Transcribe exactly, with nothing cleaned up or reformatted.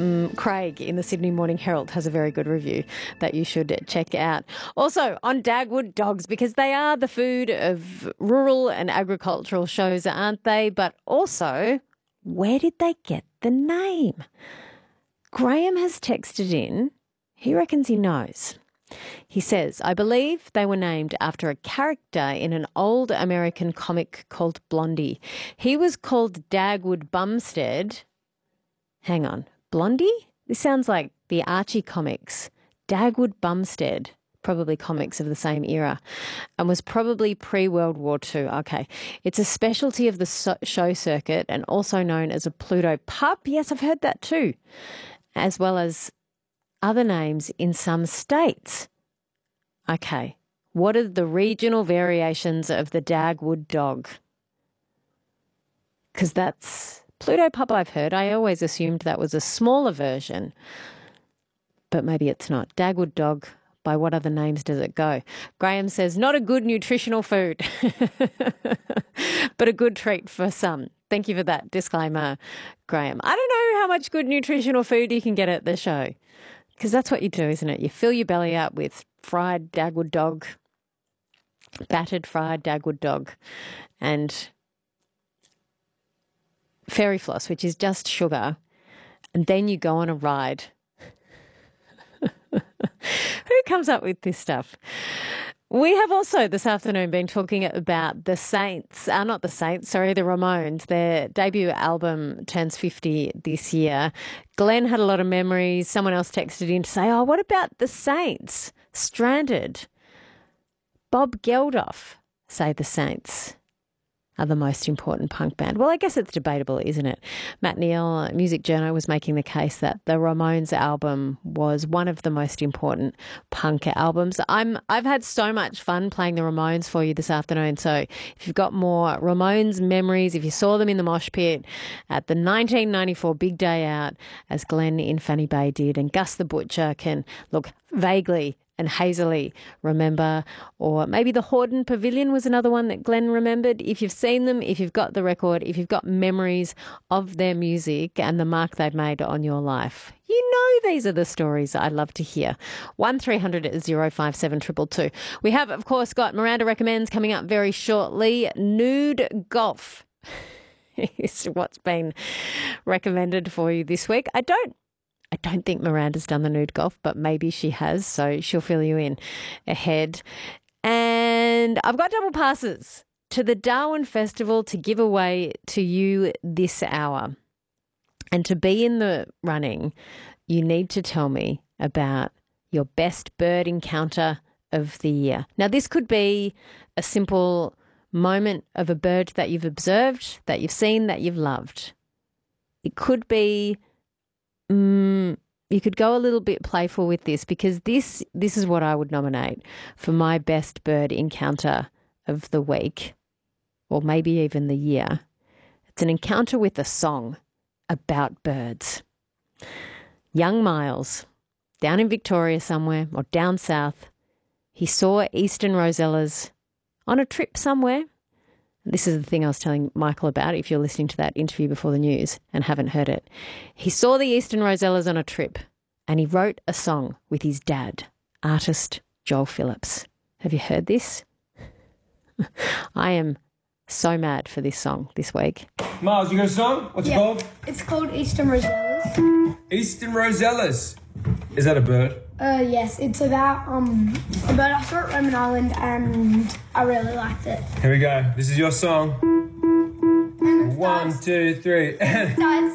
um, Craig in the Sydney Morning Herald has a very good review that you should check out. Also on Dagwood dogs, because they are the food of rural and agricultural shows, aren't they? But also, where did they get the name? Graham has texted in. He reckons he knows. He says, I believe they were named after a character in an old American comic called Blondie. He was called Dagwood Bumstead. Hang on. Blondie? This sounds like the Archie comics. Dagwood Bumstead, probably comics of the same era, and was probably pre-World War Two. Okay. It's a specialty of the so- show circuit and also known as a Pluto pup. Yes, I've heard that too. As well as other names in some states. Okay. What are the regional variations of the Dagwood dog? Because that's Pluto pup I've heard. I always assumed that was a smaller version, but maybe it's not. Dagwood dog, by what other names does it go? Graham says, not a good nutritional food, but a good treat for some. Thank you for that disclaimer, Graham. I don't know how much good nutritional food you can get at the show, because that's what you do, isn't it? You fill your belly up with fried Dagwood dog, battered fried Dagwood dog, and fairy floss, which is just sugar, and then you go on a ride. Who comes up with this stuff? We have also this afternoon been talking about the Saints, uh, not the Saints, sorry, the Ramones. Their debut album turns fifty this year. Glenn had a lot of memories. Someone else texted in to say, oh, what about the Saints? Stranded. Bob Geldof, say the Saints are the most important punk band. Well, I guess it's debatable, isn't it? Matt Neal, Music Journo, was making the case that the Ramones album was one of the most important punk albums. I'm, I've had so much fun playing the Ramones for you this afternoon. So if you've got more Ramones memories, if you saw them in the mosh pit at the nineteen ninety-four Big Day Out, as Glenn in Fanny Bay did, and Gus the Butcher can look vaguely and hazily remember, or maybe the Hordern Pavilion was another one that Glenn remembered. If you've seen them, if you've got the record, if you've got memories of their music and the mark they've made on your life, you know these are the stories I'd love to hear. one three hundred oh five seven two two two. We have, of course, got Miranda Recommends coming up very shortly. Nude golf is what's been recommended for you this week. I don't I don't think Miranda's done the nude golf, but maybe she has, so she'll fill you in ahead. And I've got double passes to the Darwin Festival to give away to you this hour. And to be in the running, you need to tell me about your best bird encounter of the year. Now, this could be a simple moment of a bird that you've observed, that you've seen, that you've loved. It could be Mm, you could go a little bit playful with this, because this this is what I would nominate for my best bird encounter of the week, or maybe even the year. It's an encounter with a song about birds. Young Miles, down in Victoria somewhere, or down south, he saw eastern rosellas on a trip somewhere. This is the thing I was telling Michael about, if you're listening to that interview before the news and haven't heard it. He saw the eastern rosellas on a trip and he wrote a song with his dad, artist Joel Phillips. Have you heard this? I am so mad for this song this week. Miles, you got a song? What's yeah, it called? It's called Eastern Rosellas. Eastern Rosellas. Is that a bird? Uh, yes, it's about um a bird I saw at Roman Island and I really liked it. Here we go. This is your song. And it One, starts, two, three. it starts